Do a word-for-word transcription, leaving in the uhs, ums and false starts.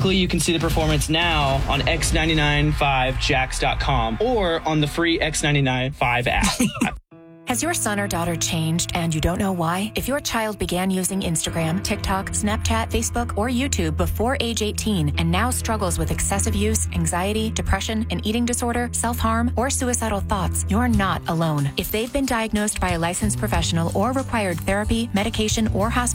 Luckily, you can see the performance now on X nine nine five jacks dot com or on the free X nine nine five app. Has your son or daughter changed and you don't know why? If your child began using Instagram, TikTok, Snapchat, Facebook, or YouTube before age eighteen and now struggles with excessive use, anxiety, depression, an eating disorder, self-harm, or suicidal thoughts, you're not alone. If they've been diagnosed by a licensed professional or required therapy, medication, or hospitalization,